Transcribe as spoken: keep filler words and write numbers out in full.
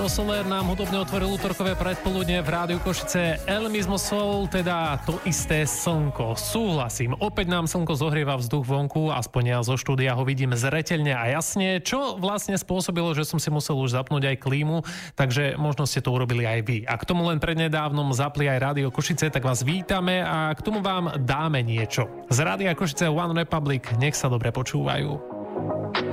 Tento Soler nám hudobne otvoril útorkové predpoludne v Rádiu Košice. El mismo sol, teda to isté slnko. Súhlasím, opäť nám slnko zohrieva vzduch vonku, aspoň ja zo štúdia ho vidím zreteľne a jasne, čo vlastne spôsobilo, že som si musel už zapnúť aj klímu, takže možno ste to urobili aj vy. A k tomu len prednedávnom zapli aj Rádio Košice, tak vás vítame a k tomu vám dáme niečo. Z Rádia Košice One Republic, nech sa dobre počúvajú.